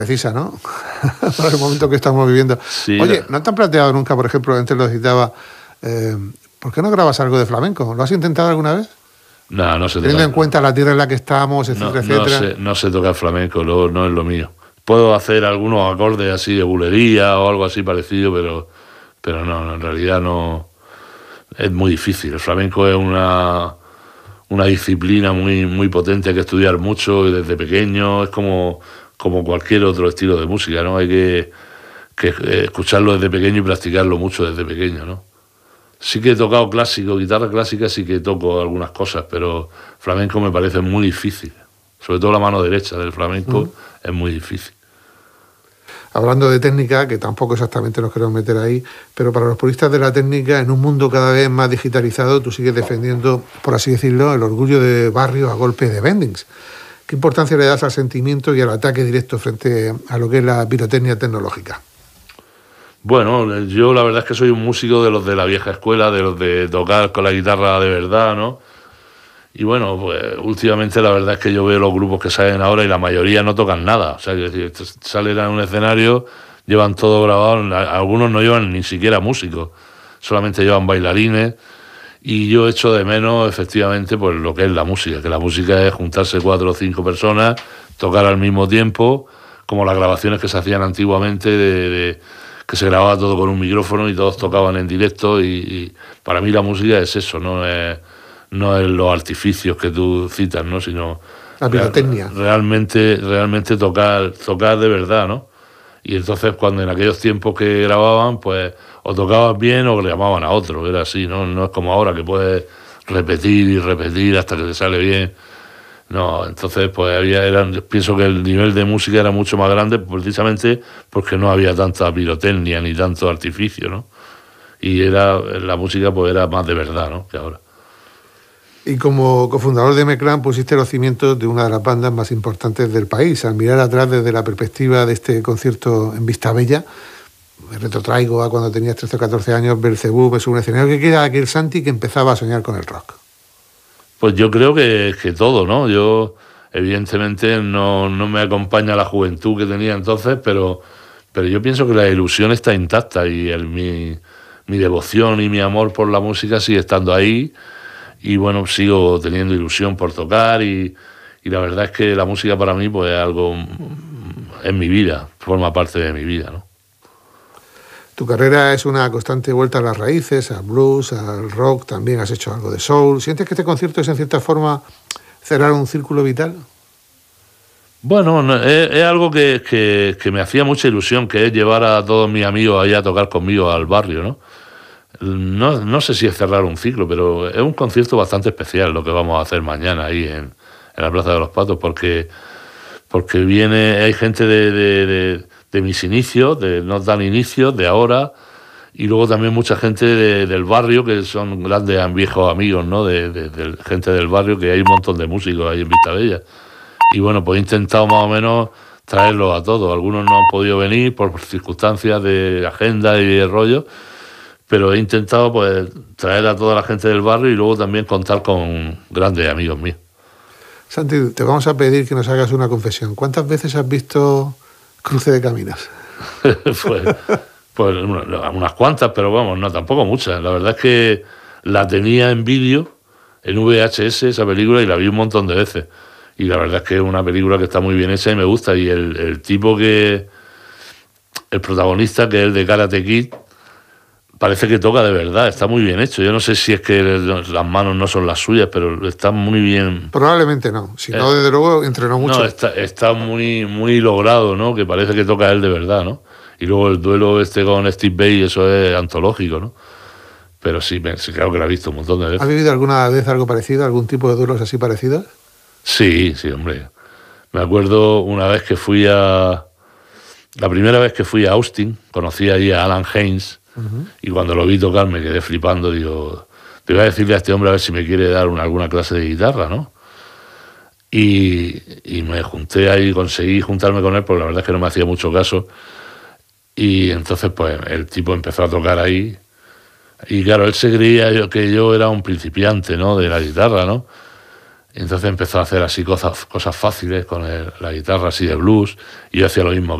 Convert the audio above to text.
precisa, ¿no? Para el momento que estamos viviendo. Sí, Oye, ¿no te han planteado nunca, por ejemplo, antes lo citaba, ¿por qué no grabas algo de flamenco? ¿Lo has intentado alguna vez? no se Teniendo toca. en cuenta la tierra en la que estamos, etcétera, etcétera. No sé tocar flamenco, no es lo mío. Puedo hacer algunos acordes así de bulería o algo así parecido, pero no, en realidad no. Es muy difícil. El flamenco es una disciplina muy potente, hay que estudiar mucho desde pequeño, es como cualquier otro estilo de música, ¿no? Hay que escucharlo desde pequeño y practicarlo mucho desde pequeño, ¿no? Sí que he tocado clásico, guitarra clásica sí que toco algunas cosas, pero flamenco me parece muy difícil. Sobre todo la mano derecha del flamenco es muy difícil. Hablando de técnica, que tampoco exactamente nos queremos meter ahí, pero para los puristas de la técnica, en un mundo cada vez más digitalizado, tú sigues defendiendo, por así decirlo, el orgullo de barrio a golpe de bendings. ¿Qué importancia le das al sentimiento y al ataque directo frente a lo que es la pirotecnia tecnológica? Bueno, yo la verdad es que soy un músico de los de la vieja escuela, de los de tocar con la guitarra de verdad, ¿no? Y bueno, pues últimamente la verdad es que yo veo los grupos que salen ahora y la mayoría no tocan nada. O sea, que salen a un escenario, llevan todo grabado, algunos no llevan ni siquiera músicos, solamente llevan bailarines. Y yo echo de menos efectivamente pues lo que es la música, que la música es juntarse 4 o 5 personas, tocar al mismo tiempo, como las grabaciones que se hacían antiguamente que se grababa todo con un micrófono y todos tocaban en directo y para mí la música es eso, no es los artificios que tú citas, ¿no? Sino la pirotecnia. Realmente tocar de verdad, ¿no? Y entonces cuando en aquellos tiempos que grababan, pues o tocabas bien o le llamaban a otro, era así, ¿no? No es como ahora que puedes repetir y repetir hasta que te sale bien. No, entonces pues pienso que el nivel de música era mucho más grande precisamente porque no había tanta pirotecnia ni tanto artificio, ¿no? Y la música pues era más de verdad, ¿no? Que ahora. Y como cofundador de M-Clan pusiste los cimientos de una de las bandas más importantes del país. Al mirar atrás desde la perspectiva de este concierto en Vistabella, me retrotraigo a cuando tenías 13 o 14 años, Belcebú es un escenario que queda aquel Santi que empezaba a soñar con el rock. Pues yo creo que todo, ¿no? Yo evidentemente no me acompaña la juventud que tenía entonces, pero yo pienso que la ilusión está intacta y mi devoción y mi amor por la música sigue estando ahí. Y bueno, sigo teniendo ilusión por tocar y la verdad es que la música para mí pues es algo en mi vida, forma parte de mi vida, ¿no? Tu carrera es una constante vuelta a las raíces, al blues, al rock, también has hecho algo de soul. ¿Sientes que este concierto es en cierta forma cerrar un círculo vital? Bueno, es algo que me hacía mucha ilusión, que es llevar a todos mis amigos allá a tocar conmigo al barrio, ¿no? No sé si es cerrar un ciclo, pero es un concierto bastante especial lo que vamos a hacer mañana ahí en la Plaza de los Patos, porque hay gente de mis inicios, de no tan inicios, de ahora, y luego también mucha gente del barrio, que son grandes viejos amigos, ¿no? De gente del barrio, que hay un montón de músicos ahí en Vistabella. Y bueno, pues he intentado más o menos traerlos a todos. Algunos no han podido venir por circunstancias de agenda y de rollo, pero he intentado pues traer a toda la gente del barrio y luego también contar con grandes amigos míos. Santi, te vamos a pedir que nos hagas una confesión. ¿Cuántas veces has visto Cruce de Caminos? pues unas cuantas, pero vamos, no, tampoco muchas. La verdad es que la tenía en vídeo, en VHS, esa película, y la vi un montón de veces. Y la verdad es que es una película que está muy bien hecha y me gusta. Y el tipo el protagonista, que es el de Karate Kid, parece que toca de verdad, está muy bien hecho. Yo no sé si es que las manos no son las suyas, pero está muy bien. Probablemente no, si no, desde luego entrenó mucho. No, está muy logrado, ¿no? Que parece que toca él de verdad, ¿no? Y luego el duelo con Steve Vai, eso es antológico, ¿no? Pero sí, claro que lo he visto un montón de veces. ¿Has vivido alguna vez algo parecido, algún tipo de duelos así parecidos? Sí, hombre. Me acuerdo una vez que la primera vez que fui a Austin, conocí allí a Alan Haynes. Y cuando lo vi tocar me quedé flipando, digo, te voy a decirle a este hombre a ver si me quiere dar alguna clase de guitarra, ¿no? Y me junté ahí, conseguí juntarme con él, porque la verdad es que no me hacía mucho caso. Y entonces pues el tipo empezó a tocar ahí. Y claro, él se creía que yo era un principiante, ¿no? De la guitarra, ¿no? Entonces empezó a hacer así cosas fáciles con la guitarra así de blues, y yo hacía lo mismo